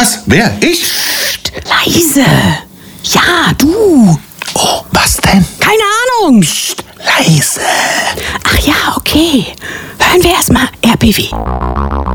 Was? Wer? Ich? Psst, leise. Ja, du. Oh, was denn? Keine Ahnung. Psst, leise. Ach ja, okay. Hören wir erstmal RBW.